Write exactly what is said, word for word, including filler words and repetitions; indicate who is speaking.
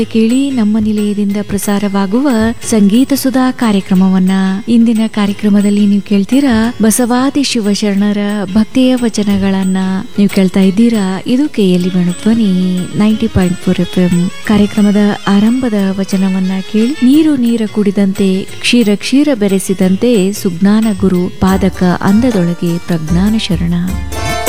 Speaker 1: ಕೇಳಿ ನಮ್ಮ ನಿಲಯದಿಂದ ಪ್ರಸಾರವಾಗುವ ಸಂಗೀತ ಸುಧಾ ಕಾರ್ಯಕ್ರಮವನ್ನ. ಇಂದಿನ ಕಾರ್ಯಕ್ರಮದಲ್ಲಿ ನೀವು ಕೇಳ್ತೀರಾ ಬಸವಾದಿ ಶಿವಶರಣರ ಭಕ್ತಿಯ ವಚನಗಳನ್ನ ನೀವು ಕೇಳ್ತಾ ಇದ್ದೀರಾ. ಇದು ಕೆಎಲ್ಇ ಧ್ವನಿ ninety point four F M. ಕಾರ್ಯಕ್ರಮದ ಆರಂಭದ ವಚನವನ್ನ ಕೇಳಿ. ನೀರು ನೀರ ಕುಡಿದಂತೆ, ಕ್ಷೀರ ಕ್ಷೀರ ಬೆರೆಸಿದಂತೆ, ಸುಜ್ಞಾನ ಗುರು ಪಾದಕ ಅಂದದೊಳಗೆ ಪ್ರಜ್ಞಾನ ಶರಣ.